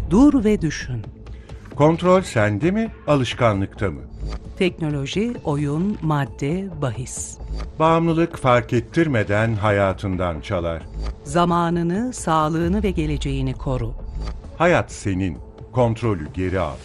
Dur ve düşün. Kontrol sende mi, alışkanlıkta mı? Teknoloji, oyun, madde, bahis. Bağımlılık fark ettirmeden hayatından çalar. Zamanını, sağlığını ve geleceğini koru. Hayat senin, kontrolü geri al.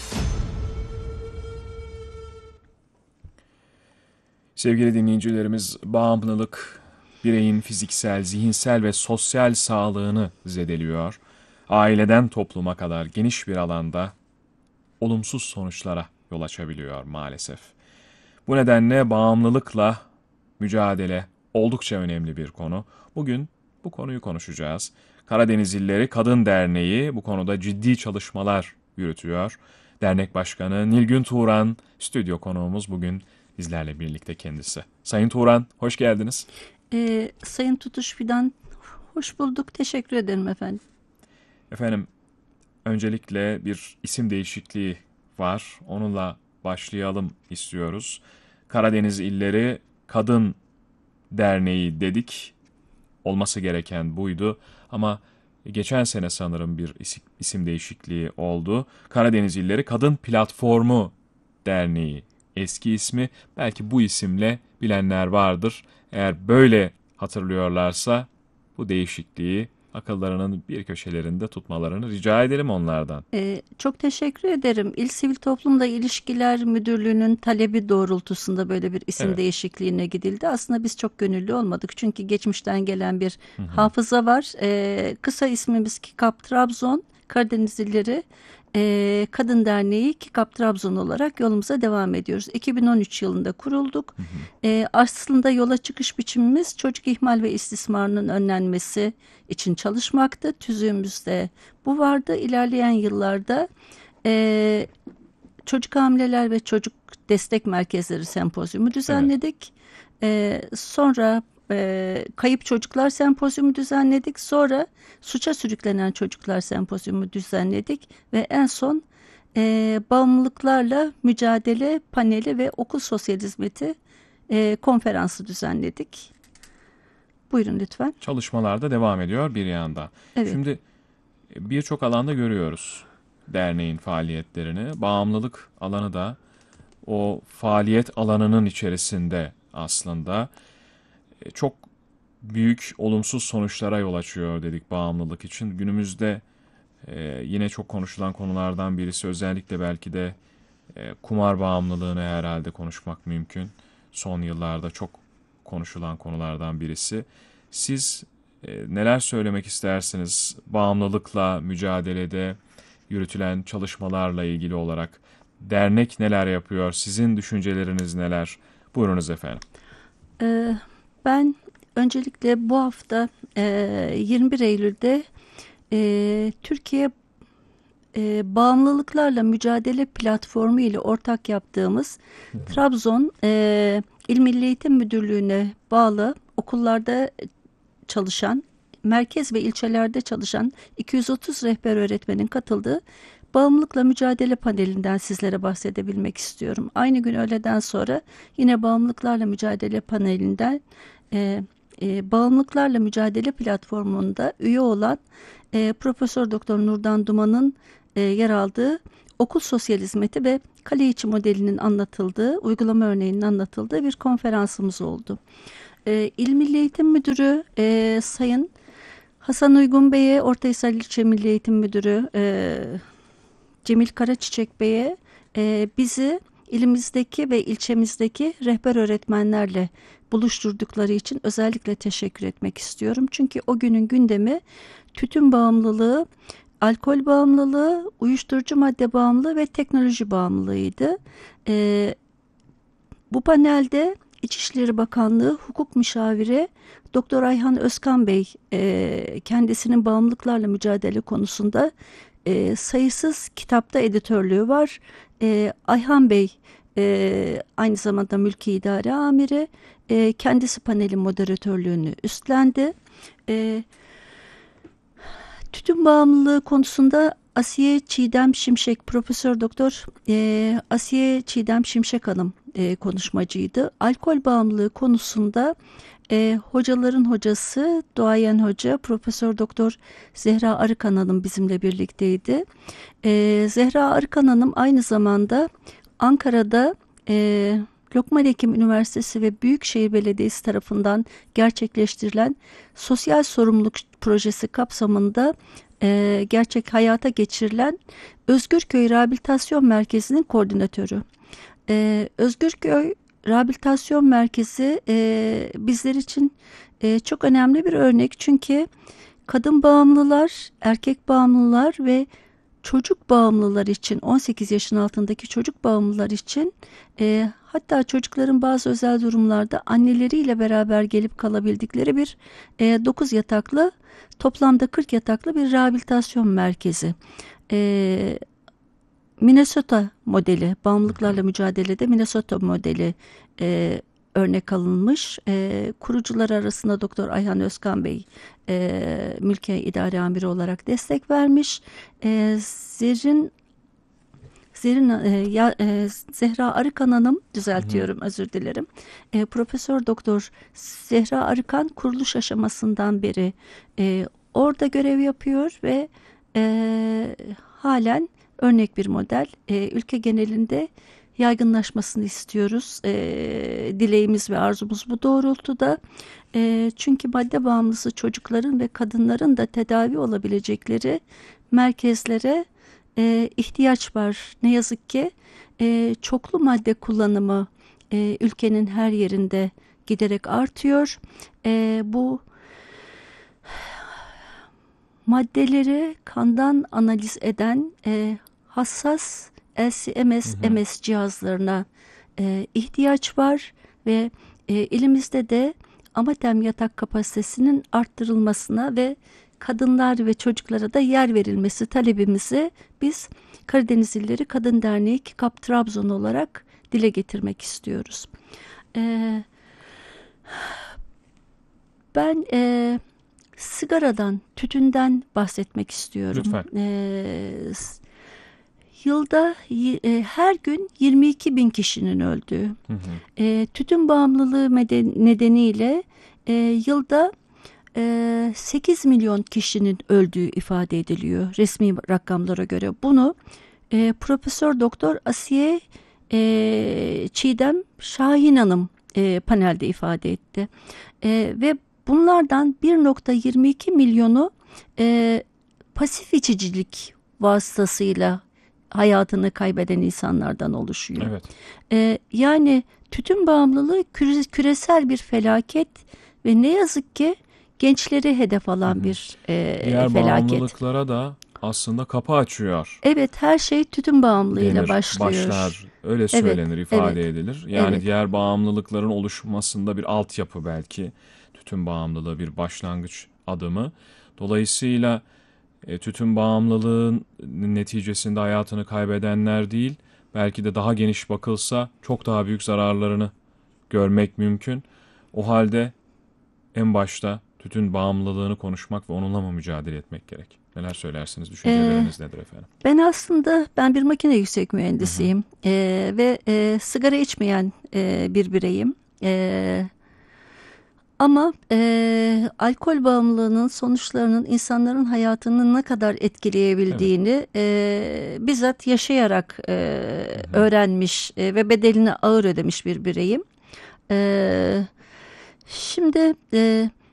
Sevgili dinleyicilerimiz, bağımlılık bireyin fiziksel, zihinsel ve sosyal sağlığını zedeliyor. Aileden topluma kadar geniş bir alanda olumsuz sonuçlara yol açabiliyor maalesef. Bu nedenle bağımlılıkla mücadele oldukça önemli bir konu. Bugün bu konuyu konuşacağız. Karadeniz İlleri Kadın Derneği bu konuda ciddi çalışmalar yürütüyor. Dernek Başkanı Nilgün Turan, stüdyo konuğumuz bugün bizlerle birlikte kendisi. Sayın Turan, hoş geldiniz. Sayın Tutuş Fidan, hoş bulduk. Teşekkür ederim efendim. Efendim, öncelikle bir isim değişikliği var. Onunla başlayalım istiyoruz. Karadeniz İlleri Kadın Derneği dedik. Olması gereken buydu. Ama geçen sene sanırım bir isim değişikliği oldu. Karadeniz İlleri Kadın Platformu Derneği eski ismi. Belki bu isimle bilenler vardır. Eğer böyle hatırlıyorlarsa bu değişikliği akıllarının bir köşelerinde tutmalarını rica edelim onlardan. Çok teşekkür ederim. İl Sivil Toplumla İlişkiler Müdürlüğü'nün talebi doğrultusunda böyle bir isim değişikliğine gidildi. Aslında biz çok gönüllü olmadık. Çünkü geçmişten gelen bir hafıza var. Kısa ismimiz KİKAP Trabzon, Karadeniz İlleri Kadın Derneği KİKAP Trabzon olarak yolumuza devam ediyoruz. 2013 yılında kurulduk. Aslında yola çıkış biçimimiz çocuk ihmal ve istismarının önlenmesi için çalışmaktı. Tüzüğümüzde bu vardı. İlerleyen yıllarda çocuk hamileler ve çocuk destek merkezleri sempozyumu düzenledik. Sonra kayıp çocuklar sempozyumu düzenledik. Sonra suça sürüklenen çocuklar sempozyumu düzenledik. Ve en son bağımlılıklarla mücadele paneli ve okul sosyal hizmeti konferansı düzenledik. Buyurun lütfen. Çalışmalar da devam ediyor bir yanda. Evet. Şimdi birçok alanda görüyoruz derneğin faaliyetlerini. Bağımlılık alanı da o faaliyet alanının içerisinde aslında çok büyük olumsuz sonuçlara yol açıyor dedik bağımlılık için. Günümüzde yine çok konuşulan konulardan birisi, özellikle belki de kumar bağımlılığını herhalde konuşmak mümkün. Son yıllarda çok konuşulan konulardan birisi. Siz neler söylemek istersiniz bağımlılıkla mücadelede yürütülen çalışmalarla ilgili olarak? Dernek neler yapıyor? Sizin düşünceleriniz neler? Buyurunuz efendim. Ben öncelikle bu hafta 21 Eylül'de Türkiye Bağımlılıklarla Mücadele Platformu ile ortak yaptığımız Trabzon İl Milli Eğitim Müdürlüğü'ne bağlı okullarda çalışan, merkez ve ilçelerde çalışan 230 rehber öğretmenin katıldığı bağımlılıkla mücadele panelinden sizlere bahsedebilmek istiyorum. Aynı gün öğleden sonra yine bağımlılıklarla mücadele panelinden bağımlılıklarla mücadele platformunda üye olan Profesör Doktor Nurdan Duman'ın yer aldığı okul sosyal hizmeti ve kale içi modelinin anlatıldığı, uygulama örneğinin anlatıldığı bir konferansımız oldu. İl Milli Eğitim Müdürü Sayın Hasan Uygun Bey'e, Ortahisar İlçe Milli Eğitim Müdürü Cemil Karaçiçek Bey'e bizi ilimizdeki ve ilçemizdeki rehber öğretmenlerle buluşturdukları için özellikle teşekkür etmek istiyorum. Çünkü o günün gündemi tütün bağımlılığı, alkol bağımlılığı, uyuşturucu madde bağımlılığı ve teknoloji bağımlılığıydı. Bu panelde İçişleri Bakanlığı Hukuk Müşaviri Doktor Ayhan Özkan Bey kendisinin bağımlılıklarla mücadele konusunda sayısız kitapta editörlüğü var. Ayhan Bey aynı zamanda Mülki İdare Amiri, kendisi panelin moderatörlüğünü üstlendi. Tütün bağımlılığı konusunda Asiye Çiğdem Şimşek, Profesör Doktor Asiye Çiğdem Şimşek Hanım konuşmacıydı. Alkol bağımlılığı konusunda hocaların hocası, duayen hoca Profesör Doktor Zehra Arıkan Hanım bizimle birlikteydi. Zehra Arıkan Hanım aynı zamanda Ankara'da Lokman Hekim Üniversitesi ve Büyükşehir Belediyesi tarafından gerçekleştirilen sosyal sorumluluk projesi kapsamında hayata geçirilen Özgürköy Rehabilitasyon Merkezi'nin koordinatörü. Özgürköy Rehabilitasyon Merkezi bizler için çok önemli bir örnek. Çünkü kadın bağımlılar, erkek bağımlılar ve çocuk bağımlılar için, 18 yaşın altındaki çocuk bağımlılar için, hatta çocukların bazı özel durumlarda anneleriyle beraber gelip kalabildikleri bir 9 yataklı, toplamda 40 yataklı bir rehabilitasyon merkezi. Minnesota modeli, bağımlılıklarla mücadelede Minnesota modeli örnek alınmış. Kurucular arasında Doktor Ayhan Özkan Bey mülkiye idare amiri olarak destek vermiş. Zehra Arıkan Hanım, düzeltiyorum, özür dilerim. Profesör Doktor Zehra Arıkan kuruluş aşamasından beri orada görev yapıyor ve halen örnek bir model. Ülke genelinde yaygınlaşmasını istiyoruz. Dileğimiz ve arzumuz bu doğrultuda. Çünkü madde bağımlısı çocukların ve kadınların da tedavi olabilecekleri merkezlere ihtiyaç var. Ne yazık ki çoklu madde kullanımı ülkenin her yerinde giderek artıyor. Bu maddeleri kandan analiz eden hassas LC-MS, MS cihazlarına ihtiyaç var ve elimizde de amatem yatak kapasitesinin arttırılmasına ve kadınlar ve çocuklara da yer verilmesi talebimizi biz Karadeniz İlleri Kadın Derneği KİKAP Trabzon olarak dile getirmek istiyoruz. Ben sigaradan, tütünden bahsetmek istiyorum. Lütfen. Yılda her gün 22 bin kişinin öldüğü, tütün bağımlılığı nedeniyle yılda 8 milyon kişinin öldüğü ifade ediliyor resmi rakamlara göre. Bunu Profesör Doktor Asiye Çiğdem Şahin Hanım panelde ifade etti. Ve bunlardan 1,22 milyonu pasif içicilik vasıtasıyla hayatını kaybeden insanlardan oluşuyor. Evet. Yani tütün bağımlılığı küresel bir felaket ve ne yazık ki gençleri hedef alan bir Diğer felaket. bağımlılıklara da aslında kapı açıyor. Evet, her şey tütün bağımlılığıyla Denir, başlıyor. başlar, öyle söylenir, ifade evet, edilir. Yani evet. diğer bağımlılıkların oluşmasında bir altyapı belki. Tütün bağımlılığı bir başlangıç adımı. Dolayısıyla tütün bağımlılığın neticesinde hayatını kaybedenler değil, belki de daha geniş bakılsa çok daha büyük zararlarını görmek mümkün. O halde en başta tütün bağımlılığını konuşmak ve onunla mı mücadele etmek gerek? Neler söylersiniz? Düşünceleriniz nedir efendim? Ben bir makine yüksek mühendisiyim ve sigara içmeyen bir bireyim. Ama alkol bağımlılığının sonuçlarının insanların hayatını ne kadar etkileyebildiğini bizzat yaşayarak öğrenmiş ve bedelini ağır ödemiş bir bireyim. Şimdi